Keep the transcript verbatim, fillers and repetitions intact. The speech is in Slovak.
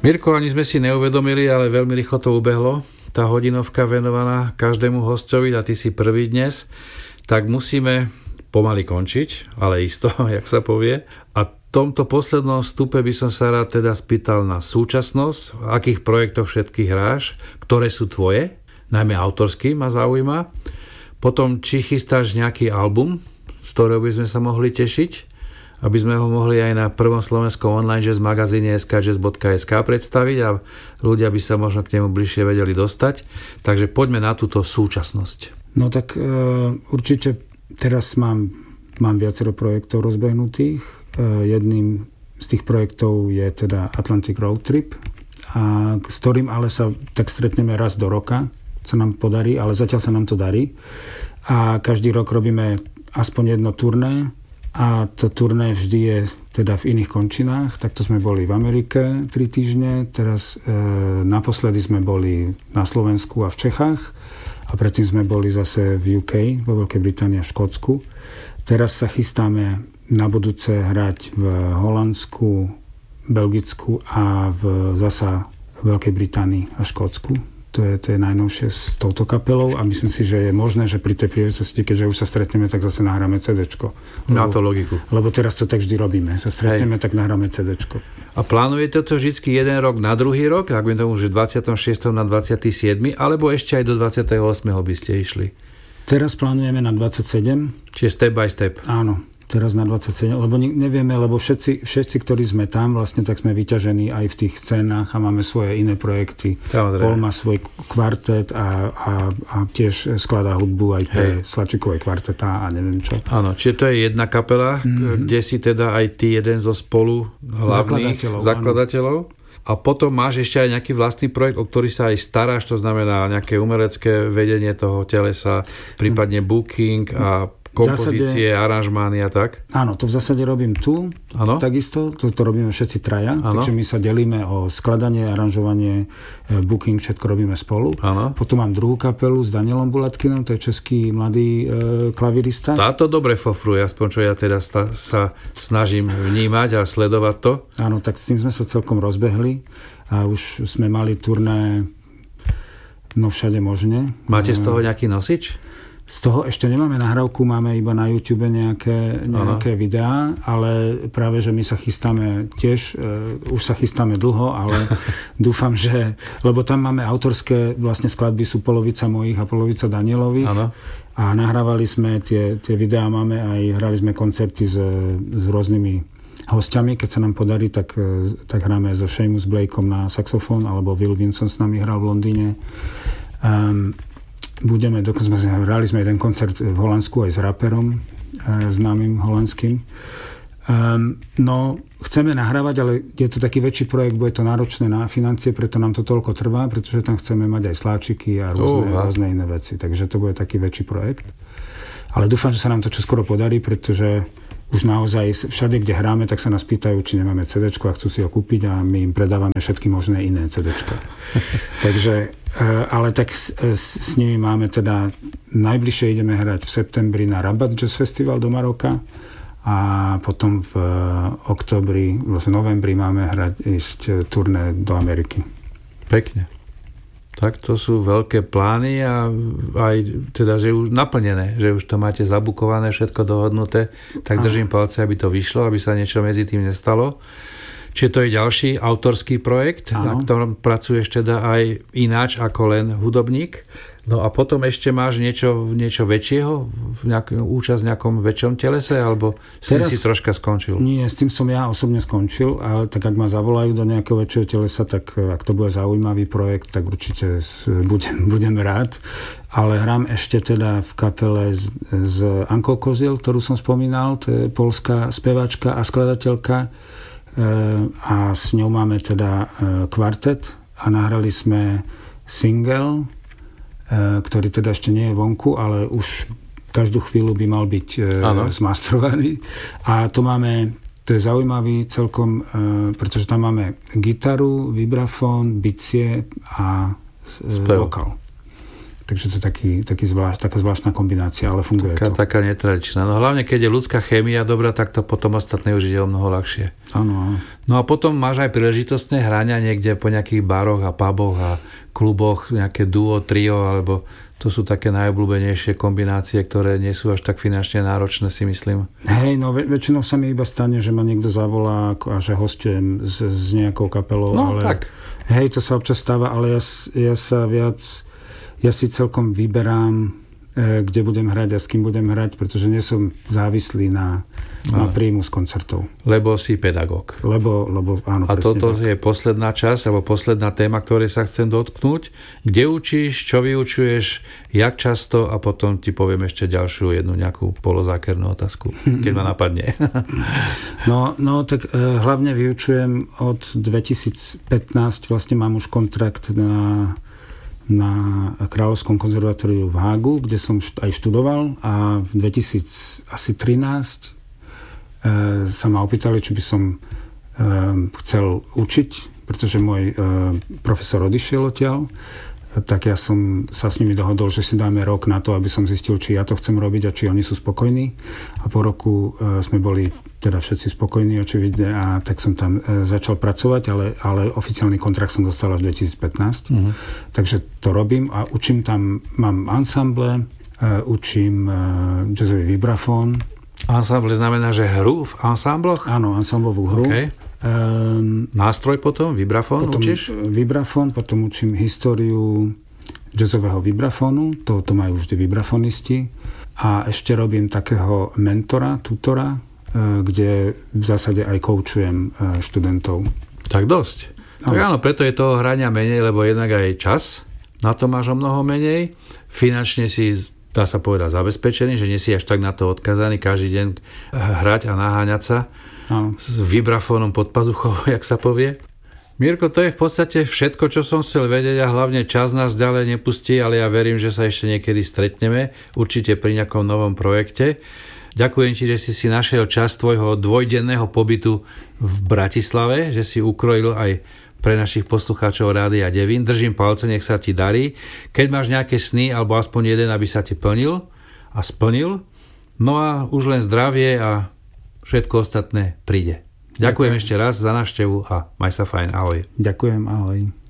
Mirko, ani sme si neuvedomili, ale veľmi rýchlo to ubehlo. Tá hodinovka venovaná každému hostovi a ty si prvý dnes, tak musíme pomaly končiť, ale isto, jak sa povie. A v tomto poslednom vstupe by som sa rád teda spýtal na súčasnosť, v akých projektoch všetkých hráš, ktoré sú tvoje, najmä autorský ma zaujíma. Potom, či chystáš nejaký album, z ktorého by sme sa mohli tešiť, aby sme ho mohli aj na prvom slovenskom online jazz magazíne es ká jazz bodka es ká predstaviť a ľudia by sa možno k nemu bližšie vedeli dostať. Takže poďme na túto súčasnosť. No tak e, určite teraz mám, mám viacero projektov rozbehnutých. E, jedným z tých projektov je teda Atlantic Road Trip, a s ktorým ale sa tak stretneme raz do roka, sa nám podarí, ale zatiaľ sa nám to darí. A každý rok robíme aspoň jedno turné, a to turné vždy je teda v iných končinách. Takto sme boli v Amerike tri týždne, teraz e, naposledy sme boli na Slovensku a v Čechách a predtým sme boli zase v ú ká, vo Veľkej Británii a v Škótsku. Teraz sa chystáme na budúce hrať v Holandsku, Belgicku a v zasa Veľkej Británii a Škótsku. To je, to je najnovšie s touto kapelou a myslím si, že je možné, že pri tej príležitosti, keďže už sa stretneme, tak zase nahráme cédéčko. Má to logiku. Lebo teraz to tak vždy robíme. Sa stretneme, Hej. tak nahráme cédéčko. A plánujete to vždy jeden rok na druhý rok? Ak by tomu, že dvadsiateho šiesteho na dvadsiateho siedmeho alebo ešte aj do dvadsiateho ôsmeho by ste išli? Teraz plánujeme na dvadsaťsedem. Čiže step by step. Áno. Teraz na dvadsaťsedem, lebo nevieme, lebo všetci, všetci, ktorí sme tam, vlastne tak sme vyťažení aj v tých scénach a máme svoje iné projekty. Samozrejme. Paul má svoj kvartet a, a, a tiež skladá hudbu aj pre Slačíkovej kvarteta a neviem čo. Áno, čiže to je jedna kapela, mm-hmm. kde si teda aj ty jeden zo spolu hlavných zakladateľov. zakladateľov. A potom máš ešte aj nejaký vlastný projekt, o ktorý sa aj staráš, to znamená nejaké umelecké vedenie toho telesa, prípadne booking a kompozície, zásade, aranžmány a tak? Áno, to v zásade robím tu, ano? Takisto, to, to robíme všetci traja, ano? Takže my sa delíme o skladanie, aranžovanie, booking, všetko robíme spolu. Ano? Potom mám druhú kapelu s Danielom Bulatkinom, to je český mladý e, klavirista. Táto dobre fofruje, aspoň čo ja teda sta, sa snažím vnímať a sledovať to. Áno, tak s tým sme sa celkom rozbehli a už sme mali turné no všade možne. Máte z toho nejaký nosič? Z toho ešte nemáme nahrávku, máme iba na YouTube nejaké, nejaké videá, ale práve, že my sa chystáme tiež, uh, už sa chystáme dlho, ale dúfam, že, lebo tam máme autorské, vlastne skladby sú polovica mojich a polovica Danielových. Ano. A nahrávali sme tie, tie videá, máme aj, hrali sme koncerty s, s rôznymi hostiami, keď sa nám podarí, tak, tak hráme so Seamus Blakeom na saxofón, alebo Will Vinson s nami hral v Londýne. Um, Budeme, dokonca sme hrali sme jeden koncert v Holandsku aj s raperom, e, známym holandským. Um, no, chceme nahrávať, ale je to taký väčší projekt, bude to náročné na financie, preto nám to toľko trvá, pretože tam chceme mať aj sláčiky a rôzne, uh, rôzne iné veci. Takže to bude taký väčší projekt. Ale dúfam, že sa nám to čoskoro podarí, pretože už naozaj všade, kde hráme, tak sa nás pýtajú, či nemáme cédéčko a chcú si ho kúpiť a my im predávame všetky možné iné cédéčko. Takže, ale tak s, s nimi máme teda, najbližšie ideme hrať v septembri na Rabat Jazz Festival do Maroka a potom v októbri, vlastne novembri máme hrať ísť turné do Ameriky. Pekne. Tak to sú veľké plány a aj teda, že už naplnené, že už to máte zabukované, všetko dohodnuté, tak držím palce, aby to vyšlo, aby sa niečo medzi tým nestalo. Čiže to je ďalší autorský projekt, Áno. na ktorom pracuješ teda aj ináč ako len hudobník. No a potom ešte máš niečo, niečo väčšieho, nejakú účasť v nejakom väčšom telese, alebo s tým si troška skončil? Nie, s tým som ja osobne skončil, ale tak ak ma zavolajú do nejakého väčšieho telesa, tak ak to bude zaujímavý projekt, tak určite budem, budem rád. Ale hrám ešte teda v kapele s, s Ankou Koziel, ktorú som spomínal, to je poľská speváčka a skladateľka a s ňou máme teda kvartet a nahrali sme single, ktorý teda ešte nie je vonku, ale už každú chvíľu by mal byť ano. zmastrovaný. A to máme, to je zaujímavý celkom, pretože tam máme gitaru, vibrafón, bicie a Spev. vokál. Takže to je taký, taký zvlášť, taká zvláštna kombinácia, ale funguje taká, to. Taká netradičná. No hlavne, keď je ľudská chémia dobrá, tak to potom ostatné už ide o mnoho ľahšie. Áno, áno. No a potom máš aj príležitostné hrania niekde po nejakých baroch a puboch a kluboch, nejaké duo, trio, alebo to sú také najobľúbenejšie kombinácie, ktoré nie sú až tak finančne náročné, si myslím. Hej, no väč- väčšinou sa mi iba stane, že ma niekto zavolá a že hostujem s, s nejakou kapelou. No ale, tak. Hej, to sa občas stáva, ale ja, ja sa viac, ja si celkom vyberám, e, kde budem hrať a s kým budem hrať, pretože nie som závislý na, na príjmu z koncertov. Lebo si pedagóg. Lebo, lebo áno, a toto tak. je posledná časť, alebo posledná téma, ktorej sa chcem dotknúť. Kde učíš, čo vyučuješ, jak často a potom ti poviem ešte ďalšiu jednu nejakú polozákernú otázku, keď ma napadne. No, no tak e, hlavne vyučujem od dvetisícpätnásť, vlastne mám už kontrakt na, na Kráľovskom konzervatóriu v Hágu, kde som št- aj študoval a v dvetisíctrinásť e, sa ma opýtali, či by som e, chcel učiť, pretože môj e, profesor odišiel odtiaľ, tak ja som sa s nimi dohodol, že si dáme rok na to, aby som zistil, či ja to chcem robiť a či oni sú spokojní. A po roku e, sme boli teda všetci spokojní, očividne, a tak som tam e, začal pracovať, ale, ale oficiálny kontrakt som dostal až v dvetisícpätnásť. Uh-huh. Takže to robím a učím tam, mám ensemble, e, učím e, jazzový vibrafón. Ensemble znamená, že hru v ensembloch? Áno, ensemblovú hru. Okay. Um, Nástroj potom? Vibrafón potom učíš? Vibrafón, potom učím históriu jazzového vibrafónu, to, to majú vždy vibrafonisti. A ešte robím takého mentora, tutora, kde v zásade aj koučujem študentov. Tak dosť. Tak áno, preto je toho hrania menej, lebo jednak aj čas, na to máš o mnoho menej. Finančne si, dá sa povedať, zabezpečený, že nie si až tak na to odkazaný každý deň hrať a naháňať sa. Áno. S vibrafónom pod pazuchou, jak sa povie. Mirko, to je v podstate všetko, čo som chcel vedieť a hlavne čas nás ďalej nepustí, ale ja verím, že sa ešte niekedy stretneme, určite pri nejakom novom projekte. Ďakujem ti, že si si našiel čas tvojho dvojdenného pobytu v Bratislave, že si ukrojil aj pre našich poslucháčov Rádia Devín. Držím palce, nech sa ti darí. Keď máš nejaké sny, alebo aspoň jeden, aby sa ti plnil a splnil. No a už len zdravie a všetko ostatné príde. Ďakujem, Ďakujem ešte raz za návštevu a maj sa fajn. Ahoj. Ďakujem, ahoj.